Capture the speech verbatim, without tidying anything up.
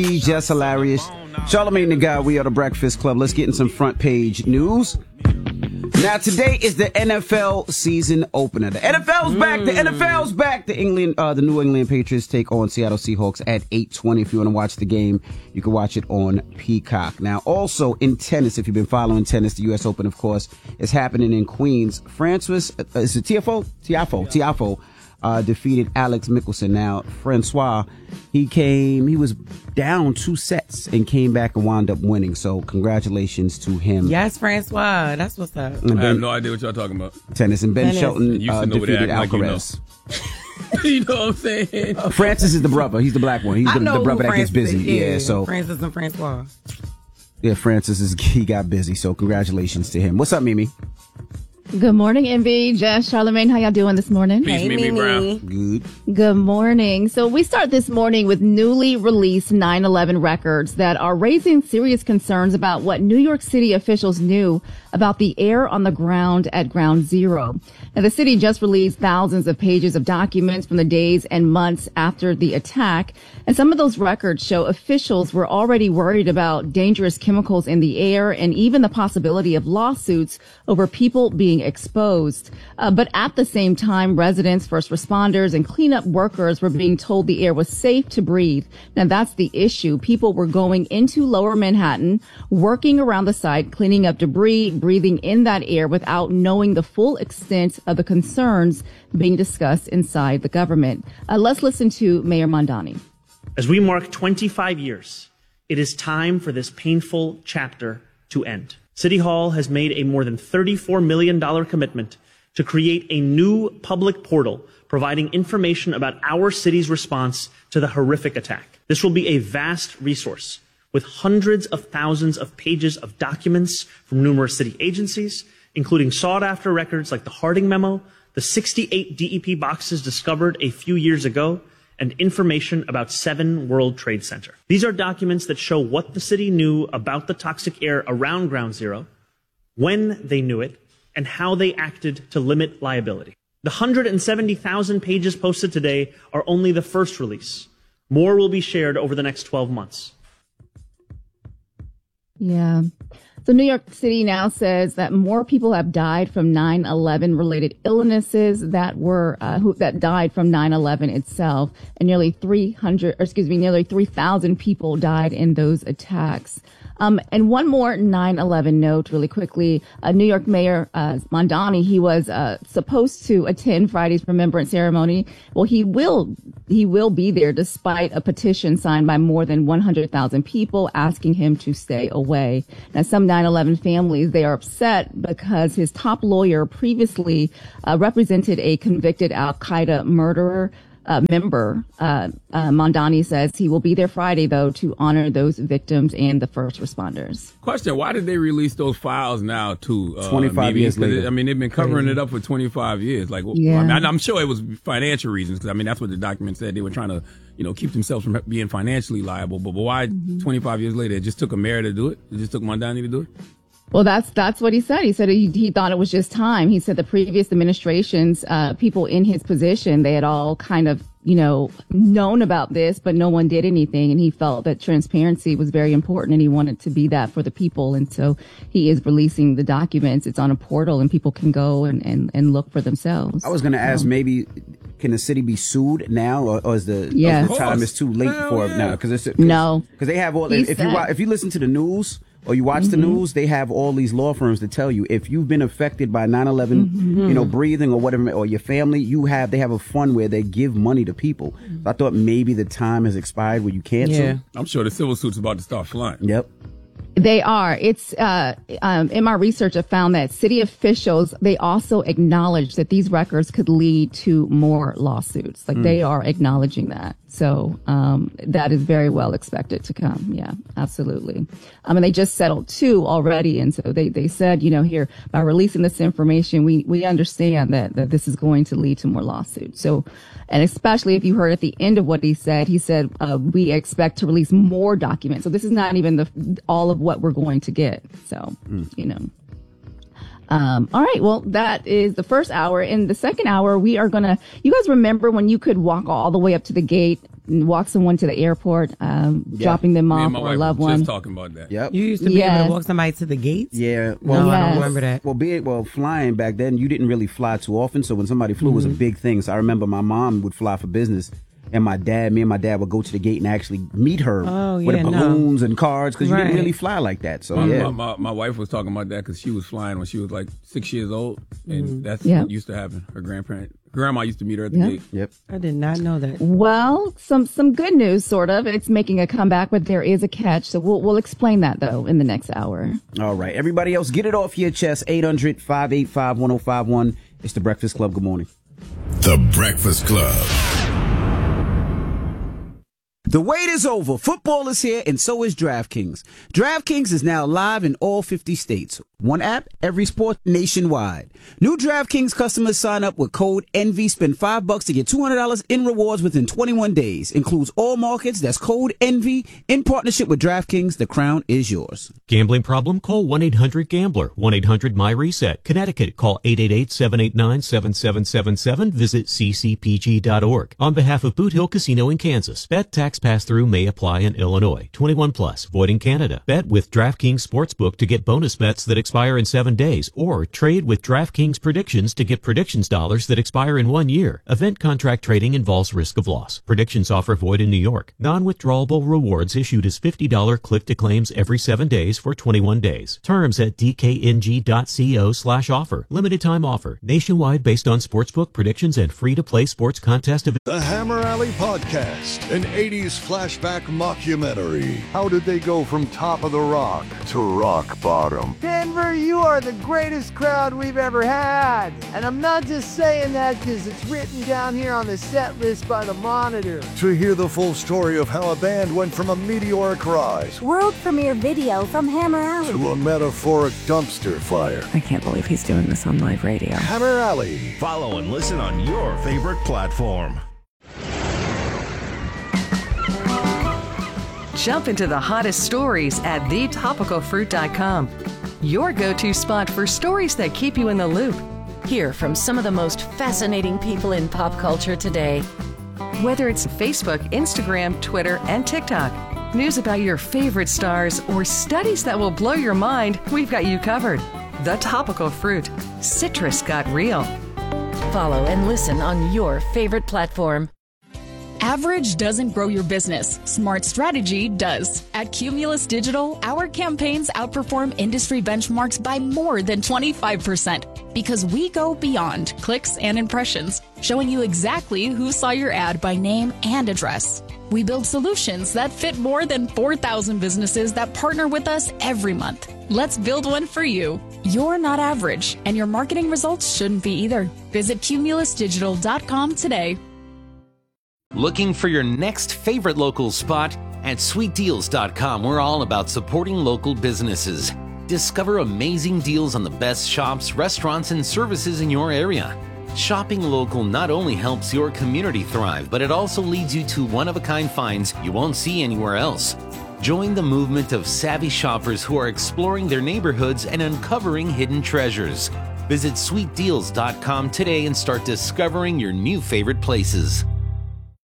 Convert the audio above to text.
Just hilarious. Charlamagne the Guy, we are the Breakfast Club. Let's get in some front page news. Now, today is the N F L season opener. The N F L's back. The N F L's back. The England, uh, the New England Patriots take on Seattle Seahawks at eight twenty. If you want to watch the game, you can watch it on Peacock. Now, also in tennis, if you've been following tennis, the U S Open, of course, is happening in Queens. Francois, uh, is it Tiafoe? Tiafoe. Tiafoe. Uh, defeated Alex Michelsen. Now, Francois, he came, he was down two sets and came back and wound up winning. So, congratulations to him. Yes, Francois. That's what's up. Ben, I have no idea what y'all talking about. Tennis. And Ben Tennis. Shelton uh, defeated Alcaraz. Like you, know. You know what I'm saying? Uh, Francis is the brother. He's the black one. He's I the, know the brother that gets busy. Yeah, yeah, so. Francis and Francois. Yeah, Francis, is he got busy. So, congratulations to him. What's up, Mimi? Good morning, Envy, Jess, Charlamagne. How y'all doing this morning? Peace, Hey, Mimi Mimi. Brown. Good. Good morning. So we start this morning with newly released nine eleven records that are raising serious concerns about what New York City officials knew about the air on the ground at Ground Zero. Now, the city just released thousands of pages of documents from the days and months after the attack. And some of those records show officials were already worried about dangerous chemicals in the air and even the possibility of lawsuits over people being exposed. Uh, but at the same time, residents, first responders, and cleanup workers were being told the air was safe to breathe. Now, that's the issue. People were going into Lower Manhattan, working around the site, cleaning up debris, breathing in that air without knowing the full extent of the concerns being discussed inside the government. Uh, let's listen to Mayor Mondani. As we mark twenty-five years, it is time for this painful chapter to end. City Hall has made a more than thirty-four million dollars commitment to create a new public portal providing information about our city's response to the horrific attack. This will be a vast resource with hundreds of thousands of pages of documents from numerous city agencies, including sought-after records like the Harding Memo, the sixty-eight D E P boxes discovered a few years ago, and information about Seven World Trade Center. These are documents that show what the city knew about the toxic air around Ground Zero, when they knew it, and how they acted to limit liability. The one hundred seventy thousand pages posted today are only the first release. More will be shared over the next twelve months. Yeah. So New York City now says that more people have died from nine eleven related illnesses that were uh, who, that died from nine eleven itself, and nearly three hundred, or excuse me, nearly three thousand people died in those attacks. Um, and one more nine eleven note really quickly. Uh, New York Mayor uh, Mondani, he was uh, supposed to attend Friday's remembrance ceremony. Well, he will he will be there despite a petition signed by more than one hundred thousand people asking him to stay away. Now, some nine eleven families, they are upset because his top lawyer previously uh, represented a convicted Al-Qaeda murderer. Uh, member, uh, uh, Mondani says he will be there Friday, though, to honor those victims and the first responders. Question, why did they release those files now, too? Uh, twenty-five years later. It, I mean, they've been covering it up for twenty-five years. Like, Yeah. I mean, I'm sure it was financial reasons, because, I mean, that's what the document said. They were trying to, you know, keep themselves from being financially liable. But, but why mm-hmm. twenty-five years later? It just took a mayor to do it? It just took Mondani to do it? Well, that's that's what he said. He said he, he thought it was just time. He said the previous administrations, uh, people in his position, they had all kind of, you know, known about this, but no one did anything. And he felt that transparency was very important, and he wanted to be that for the people. And so he is releasing the documents. It's on a portal, and people can go and, and, and look for themselves. I was going to ask, um, maybe can the city be sued now, or, or is the, Yes. or the time is too late Hell for yeah. it now? Because it's No. because they have all. He If, if you said- wa- if you listen to the news or you watch Mm-hmm. the news, they have all these law firms that tell you if you've been affected by nine eleven, Mm-hmm. you know, breathing or whatever, or your family, you have they have a fund where they give money to people. So I thought maybe the time has expired where you can't Yeah. sue. I'm sure the civil suit's about to start flying. Yep. They are. It's uh, um, in my research, I found that city officials, they also acknowledge that these records could lead to more lawsuits. Like they are acknowledging that. So um, that is very well expected to come. Yeah, absolutely. I mean, they just settled two already. And so they, they said, you know, here, by releasing this information, we, we understand that, that this is going to lead to more lawsuits. So, and especially if you heard at the end of what he said, he said, uh, we expect to release more documents. So this is not even the all of what we're going to get. So, mm. you know. Um, all right. Well, that is the first hour. In the second hour, we are going to, you guys remember when you could walk all the way up to the gate walk someone to the airport, um, Yeah. dropping them Me and off my or a wife loved were one. just talking about that. Yep. You used to be able Yes. to walk somebody to the gates? Yeah. No, I Yes. don't remember that. Well, be it, well, flying back then, you didn't really fly too often. So when somebody flew, it was a big thing. So I remember my mom would fly for business, and my dad, me and my dad would go to the gate and actually meet her Oh, with yeah, no. balloons and cards because you didn't Right. really fly like that. So My, yeah, my, my, my wife was talking about that because she was flying when she was like six years old, and that's Yeah. what used to happen. Her grandparent, grandma used to meet her at the Yeah. gate. yep. I did not know that. Well, some some good news, sort of. It's making a comeback, but there is a catch. So we'll we'll explain that though in the next hour. All right, everybody else, get it off your chest. eight hundred, five eight five, one oh five one. It's the Breakfast Club. Good morning. The Breakfast Club. The wait is over. Football is here, and so is DraftKings. DraftKings is now live in all fifty states. One app, every sport nationwide. New DraftKings customers sign up with code ENVY, spend five bucks to get two hundred dollars in rewards within twenty-one days. Includes all markets. That's code ENVY. In partnership with DraftKings, the crown is yours. Gambling problem? Call one eight hundred gambler. one eight hundred my reset. Connecticut, call eight eight eight, seven eight nine, seven seven seven seven. Visit c c p g dot org. On behalf of Boot Hill Casino in Kansas, bet tax pass-through may apply in Illinois. twenty-one plus, void in Canada. Bet with DraftKings Sportsbook to get bonus bets that expire in seven days, or trade with DraftKings Predictions to get predictions dollars that expire in one year. Event contract trading involves risk of loss. Predictions offer void in New York. Non-withdrawable rewards issued as fifty dollars click-to-claims every seven days for twenty-one days. Terms at d k n g dot co slash offer. Limited time offer. Nationwide based on sportsbook predictions and free-to-play sports contest events. The Hammer Alley Podcast, an eighties flashback mockumentary. How did they go from top of the rock to rock bottom? Denver, you are the greatest crowd we've ever had. And I'm not just saying that because it's written down here on the set list by the Monitor. To hear the full story of how a band went from a meteoric rise World premiere video from Hammer Alley. to a metaphoric dumpster fire. I can't believe he's doing this on live radio. Hammer Alley. Follow and listen on your favorite platform. Jump into the hottest stories at the topical fruit dot com. Your go-to spot for stories that keep you in the loop. Hear from some of the most fascinating people in pop culture today. Whether it's Facebook, Instagram, Twitter, and TikTok. News about your favorite stars or studies that will blow your mind, we've got you covered. The Topical Fruit. Citrus got real. Follow and listen on your favorite platform. Average doesn't grow your business. Smart strategy does. At Cumulus Digital, our campaigns outperform industry benchmarks by more than twenty-five percent because we go beyond clicks and impressions, showing you exactly who saw your ad by name and address. We build solutions that fit more than four thousand businesses that partner with us every month. Let's build one for you. You're not average, and your marketing results shouldn't be either. Visit cumulus digital dot com today. Looking for your next favorite local spot? At sweet deals dot com, we're all about supporting local businesses. Discover amazing deals on the best shops, restaurants, and services in your area. Shopping local not only helps your community thrive, but it also leads you to one-of-a-kind finds you won't see anywhere else. Join the movement of savvy shoppers who are exploring their neighborhoods and uncovering hidden treasures. Visit sweet deals dot com today and start discovering your new favorite places.